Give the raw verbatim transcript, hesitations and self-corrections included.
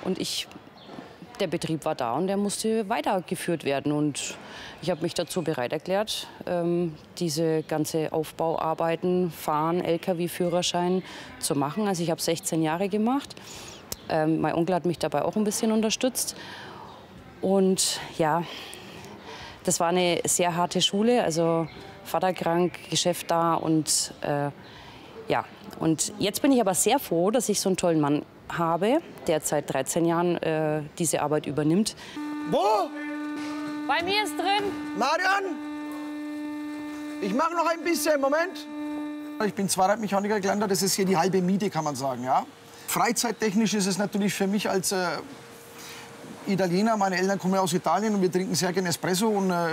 Und ich, der Betrieb war da und der musste weitergeführt werden. Und ich habe mich dazu bereit erklärt, ähm, diese ganze Aufbauarbeiten, Fahren, L K W-Führerschein zu machen. Also ich habe sechzehn Jahre gemacht. Ähm, mein Onkel hat mich dabei auch ein bisschen unterstützt. Und ja, das war eine sehr harte Schule. Also Vater krank, Geschäft da und äh, ja. Und jetzt bin ich aber sehr froh, dass ich so einen tollen Mann habe, der seit dreizehn Jahren äh, diese Arbeit übernimmt. Wo? Bei mir ist drin. Marian? Ich mache noch ein bisschen, Moment. Ich bin Zweiradmechaniker gelernter, das ist hier die halbe Miete, kann man sagen, ja. Freizeittechnisch ist es natürlich für mich als äh, Italiener, meine Eltern kommen aus Italien und wir trinken sehr gerne Espresso und äh,